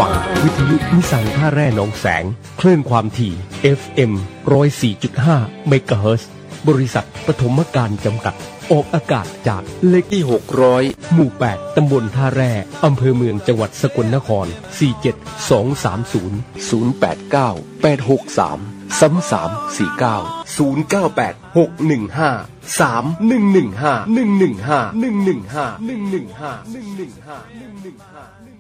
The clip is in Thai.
ฟังวิทยุนิสังท่าแร่หนองแสงคลื่นความถี่ FM 104.5 เมกะเฮิรตซ์บริษัทปฐมการจำกัดออกอากาศจากเลขที่600หมู่8ตำบลท่าแร่อำเภอเมืองจังหวัดสกลนคร47230-863-3349-098-615-3115-115-115-115-115